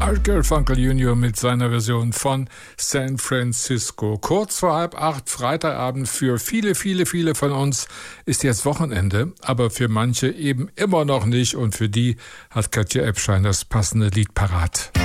Art Garfunkel Jr. mit seiner Version von San Francisco. Kurz vor 7:30 Freitagabend für viele von uns ist jetzt Wochenende, aber für manche eben immer noch nicht und für die hat Katja Epstein das passende Lied parat.